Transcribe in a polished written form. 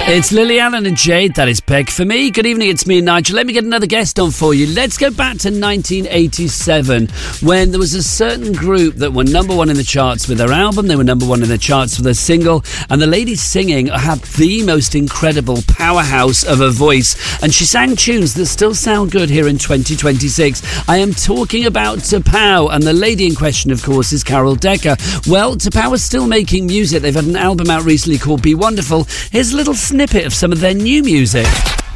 It's Lily Allen and Jade. That is Peg for me. Good evening, it's me, Nigel. Let me get another guest on for you. Let's go back to 1987 when there was a certain group that were number one in the charts with their album. They were number one in the charts with their single. And the lady singing had the most incredible powerhouse of a voice. And she sang tunes that still sound good here in 2026. I am talking about T'Pau. And the lady in question, of course, is Carol Decker. Well, T'Pau is still making music. They've had an album out recently called Be Wonderful. Here's a little snippet of some of their new music.